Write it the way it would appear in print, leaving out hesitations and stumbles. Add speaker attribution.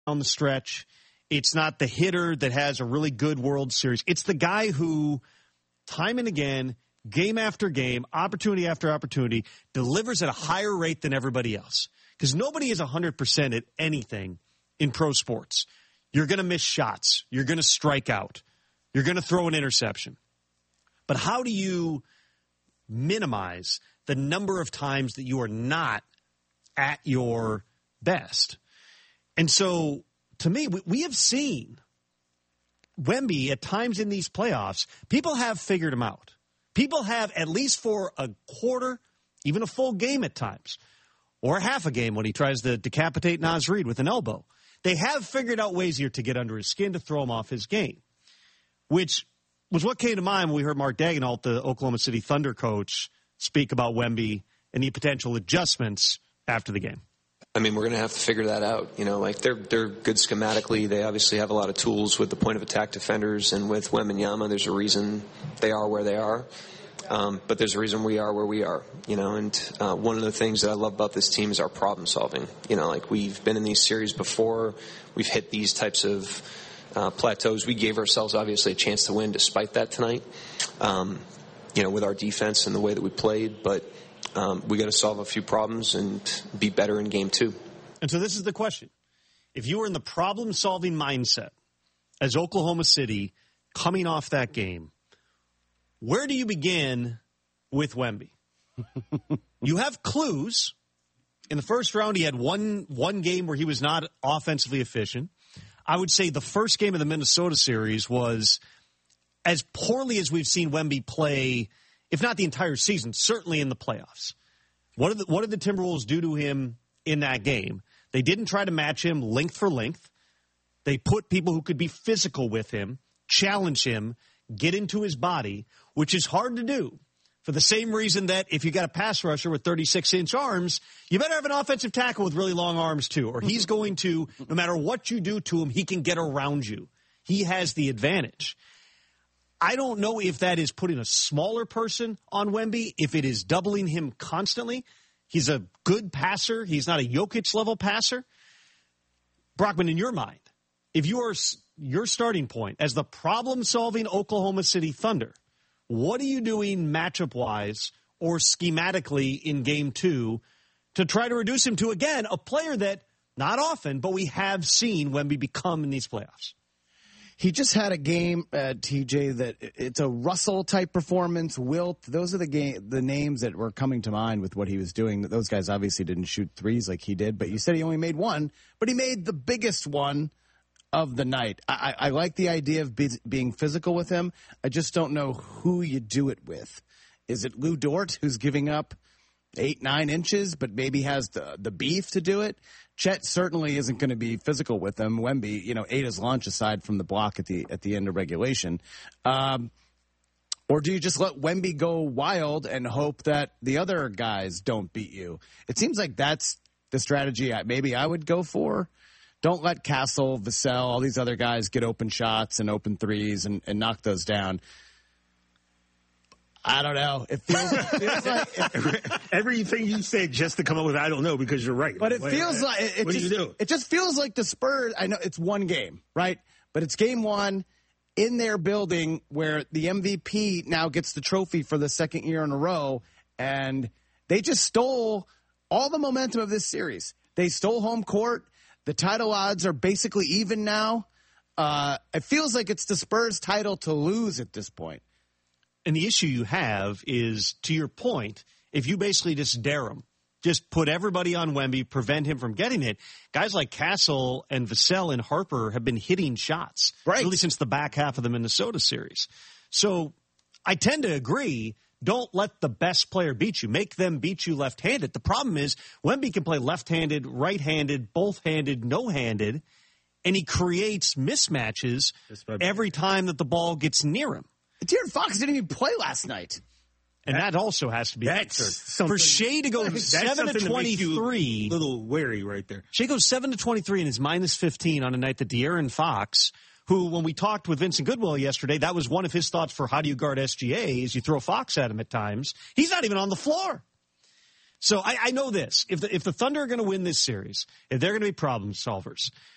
Speaker 1: down the stretch. It's not the hitter that has a really good World Series. It's the guy who, time and again, game after game, opportunity after opportunity, delivers at a higher rate than everybody else. Because nobody is 100% at anything in pro sports. You're going to miss shots. You're going to strike out. You're going to throw an interception. But how do you minimize the number of times that you are not at your best? And so, to me, we have seen Wemby at times in these playoffs, people have figured him out. People have, at least for a quarter, even a full game at times, or half a game when he tries to decapitate Naz Reid with an elbow. They have figured out ways here to get under his skin to throw him off his game, which was what came to mind when we heard Mark Daigneault, the Oklahoma City Thunder coach, speak about Wemby and the potential adjustments after the game.
Speaker 2: I mean, we're going to have to figure that out. You know, like they're good schematically. They obviously have a lot of tools with the point of attack defenders, and with Wembanyama, there's a reason they are where they are. But there's a reason we are where we are, you know, and one of the things that I love about this team is our problem solving. You know, like we've been in these series before. We've hit these types of plateaus. We gave ourselves obviously a chance to win despite that tonight, you know, with our defense and the way that we played. But we got to solve a few problems and be better in game 2.
Speaker 1: And so this is the question. If you were in the problem-solving mindset as Oklahoma City coming off that game, where do you begin with Wemby? You have clues. In the first round, he had one game where he was not offensively efficient. I would say the first game of the Minnesota series was as poorly as we've seen Wemby play, if not the entire season, certainly in the playoffs. What did the Timberwolves do to him in that game? They didn't try to match him length for length. They put people who could be physical with him, challenge him, get into his body, which is hard to do for the same reason that if you got a pass rusher with 36-inch arms, you better have an offensive tackle with really long arms too, or he's going to, no matter what you do to him, he can get around you. He has the advantage. I don't know if that is putting a smaller person on Wemby, if it is doubling him constantly. He's a good passer. He's not a Jokic-level passer. Brockman, in your mind, if you are your starting point as the problem-solving Oklahoma City Thunder, what are you doing matchup-wise or schematically in Game 2 to try to reduce him to, again, a player that, not often, but we have seen Wemby become in these playoffs?
Speaker 3: He just had a game, TJ, that it's a Russell-type performance. Wilt, those are the names that were coming to mind with what he was doing. Those guys obviously didn't shoot threes like he did, but you said he only made one, but he made the biggest one of the night. I like the idea of being physical with him. I just don't know who you do it with. Is it Lou Dort, who's giving up 8-9 inches, but maybe has the beef to do it? Chet certainly isn't going to be physical with him. Wemby, ate his lunch aside from the block at the end of regulation. Or do you just let Wemby go wild and hope that the other guys don't beat you? It seems like that's the strategy maybe I would go for. Don't let Castle, Vassell, all these other guys get open shots and open threes and knock those down. I don't know. It feels like
Speaker 4: everything you say just to come up with I don't know, because you're right.
Speaker 3: But it feels like
Speaker 4: what do you do?
Speaker 3: It just feels like the Spurs. I know it's one game, right? But it's game one in their building where the MVP now gets the trophy for the second year in a row, and they just stole all the momentum of this series. They stole home court. The title odds are basically even now. It feels like it's the Spurs' title to lose at this point.
Speaker 1: And the issue you have is, to your point, if you basically just dare him, just put everybody on Wemby, prevent him from getting it, guys like Castle and Vassell and Harper have been hitting shots,
Speaker 3: right,
Speaker 1: really since the back half of the Minnesota series. So I tend to agree, don't let the best player beat you. Make them beat you left-handed. The problem is Wemby can play left-handed, right-handed, both-handed, no-handed, and he creates mismatches every time that the ball gets near him.
Speaker 3: De'Aaron Fox didn't even play last night.
Speaker 1: And that also has to be answered. For Shea to go 7 to 23,
Speaker 4: a little wary right there.
Speaker 1: Shea goes 7 to 23 and is minus 15 on a night that De'Aaron Fox, who, when we talked with Vincent Goodwill yesterday, that was one of his thoughts for how do you guard SGA is you throw Fox at him at times. He's not even on the floor. So I know this. If the Thunder are going to win this series, if they're going to be problem solvers,